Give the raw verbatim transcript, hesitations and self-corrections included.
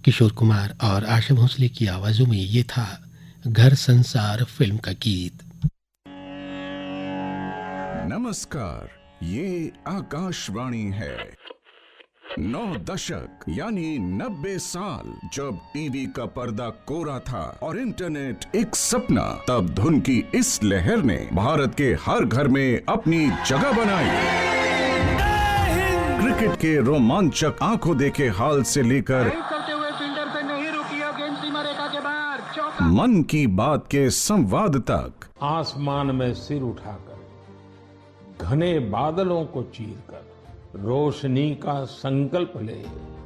किशोर कुमार और आशा भोसले की आवाजों में ये था घर संसार फिल्म का गीत। नमस्कार, ये आकाशवाणी है। नौ दशक यानी नब्बे साल जब टीवी का पर्दा कोरा था और इंटरनेट एक सपना, तब धुन की इस लहर ने भारत के हर घर में अपनी जगह बनाई। क्रिकेट के रोमांचक आंखों देखे हाल से लेकर करते हुए फील्डर पे नहीं रुकी और गेंद सीमा रेखा के बाहर, चौका। मन की बात के संवाद तक, आसमान में सिर उठाकर घने बादलों को चीरकर रोशनी का संकल्प ले